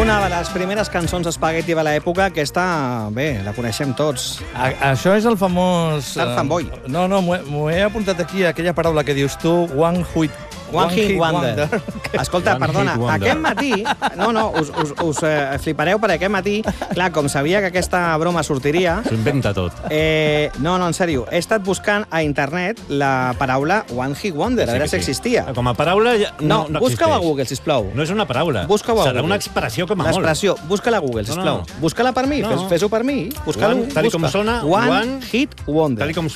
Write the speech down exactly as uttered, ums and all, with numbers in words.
una de les primeres cançons espagueti de l'època, aquesta, bé, la coneixem tots. A, això és el famós... El fanboy. Uh, no, no, m'ho he apuntat aquí, aquella paraula que dius tu, one hit... One Hit Wonder. Escolta, One perdona, Hit Wonder. aquest matí... No, no, us, us, us eh, flipareu perquè aquest matí, clar, com sabia que aquesta broma sortiria... S'ho inventa tot. Eh, no, no, en sèrio, he estat buscant a internet la paraula One Hit Wonder, a veure si existia. Com a paraula ja No, no, no busca-ho a existeix. Google, sisplau. No és una paraula. Busca-ho a Serà Google. una expressió com a molt. L'expressió, busca-la a Google, sisplau. No, no. Busca-la per mi, No. fes- fes-ho per mi. Busca-lo, One, tal i com busca. sona, One, One Hit Wonder. Tal i com